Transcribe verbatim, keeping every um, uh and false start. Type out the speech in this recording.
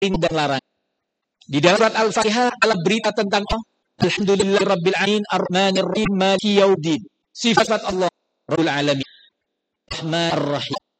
dan larangan. Di dalam surat Al-Fatihah adalah berita tentang Allah. Alhamdulillahirabbil alamin arrahmanir rahim maliki yaumiddin. Sifat Allah Rabbul alamin. Rahmanir rahim.